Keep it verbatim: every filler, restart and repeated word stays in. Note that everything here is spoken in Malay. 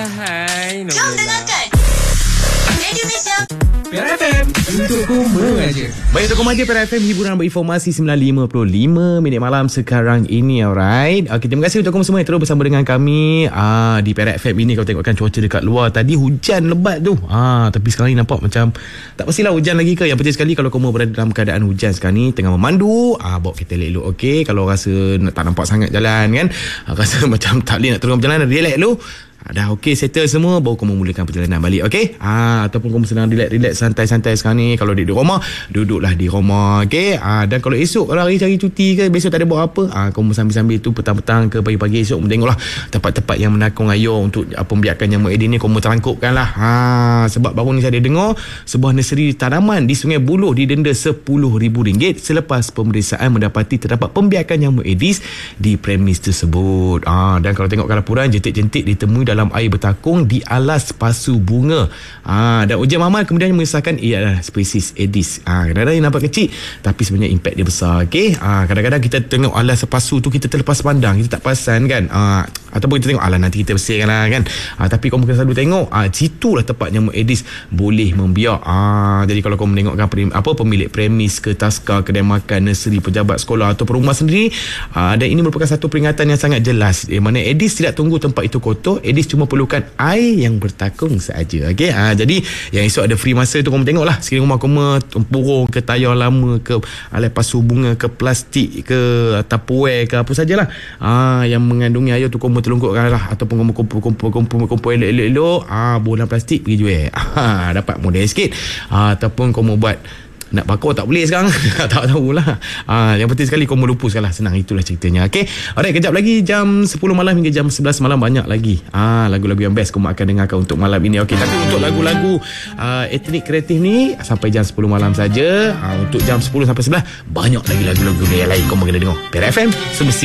Hai Nurullah. Jom dengarkan Radio Malaysia P R F M untukku mengaja. Baik, untuk Komaja P R F M, hiburan berinformasi sembilan lima puluh lima minit malam sekarang ini. Alright, okay, terima kasih untuk kamu semua yang terus bersama dengan kami ah, di P R F M ini. Kalau tengokkan cuaca dekat luar, tadi hujan lebat tu ah, tapi sekarang ni nampak macam tak pastilah hujan lagi ke. Yang penting sekali kalau kamu berada dalam keadaan hujan sekarang ni, tengah memandu, ah, bawa kereta elok-elok. Okay, kalau rasa tak nampak sangat jalan kan, ah, rasa macam tak boleh nak turun perjalanan, relax dulu. Dah okey, settle semua, baru kamu mulakan perjalanan balik. Okey, ah, ataupun kamu senang relax-relax, santai-santai sekarang ni. Kalau duduk di rumah, duduklah di rumah. Okey, ah, dan kalau esok kalau hari cari cuti ke, besok tak ada buat apa, ah, kamu sambil-sambil tu petang-petang ke pagi-pagi esok, tengoklah tempat-tempat yang menakung ayo untuk ah, pembiakan nyamuk Aedes ni, kamu terangkupkan lah. Ah, sebab baru ni saya dengar sebuah nursery tanaman di Sungai Buloh didenda sepuluh ribu ringgit selepas pemeriksaan mendapati terdapat pembiakan nyamuk Aedes di premis tersebut. Ah, dan kalau tengokkan laporan, jentik-jentik ditemui dalam dalam air bertakung di alas pasu bunga. Ah, dan ujian mamal kemudian mengesahkan ia adalah spesies Aedes. Ah, kadang-kadang nampak kecil tapi sebenarnya impact dia besar. Okey. Ah, kadang-kadang kita tengok alas pasu tu kita terlepas pandang, kita tak perasan kan. Ah, ataupun kita tengok alah nanti kita bersihkan lah kan. Ah, tapi kamu kena selalu tengok ah, situlah tempat nyamuk Aedes boleh membiak. Ah, jadi kalau kamu menengokkan pem, apa pemilik premis ke taska, kedai makan, nursery, pejabat sekolah atau rumah sendiri, ah, dan ini merupakan satu peringatan yang sangat jelas. Di mana Aedes tidak tunggu tempat itu kotor. Aedes cuma perlukan air yang bertakung sahaja. Okey, ha, jadi yang esok ada free masa tu, kamu tengoklah sekeliling rumah kamu, tempurung ke tayar lama ke alas pasu bunga ke plastik ke tupperware ke apa sajalah ha, yang mengandungi air tu kamu telungkupkan lah, ataupun kamu kumpul-kumpul elok-elok ah, bola plastik pergi jual. Ha, dapat modal sikit. Ha, ataupun kamu buat nak bakar tak boleh sekarang. Tak tahulah. Ah, yang penting sekali kau melupuskan lah. Senang, itulah ceritanya. Okay. Alright, kejap lagi jam sepuluh malam hingga jam sebelas malam banyak lagi ah, lagu-lagu yang best kamu akan dengarkan untuk malam ini. Okay, tapi untuk lagu-lagu ah, etnik kreatif ni sampai jam sepuluh malam saja. Ah, untuk jam sepuluh sampai sebelas banyak lagi lagu-lagu yang lain kamu kena dengar. P R F M semestinya